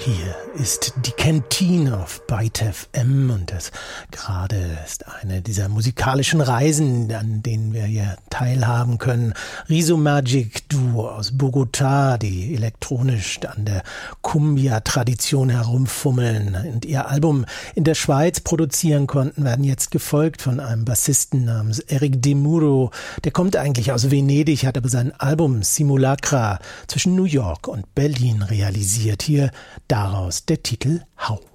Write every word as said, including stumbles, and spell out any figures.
Hier ist die Kantine auf Byte F M und das gerade ist eine dieser musikalischen Reisen, an denen wir hier teilhaben können. Riso Magic Duo aus Bogotá, die elektronisch an der Cumbia-Tradition herumfummeln und ihr Album in der Schweiz produzieren konnten, werden jetzt gefolgt von einem Bassisten namens Eric De Muro. Der kommt eigentlich aus Venedig, hat aber sein Album Simulacra zwischen New York und Berlin realisiert. Hier daraus der Titel Hau.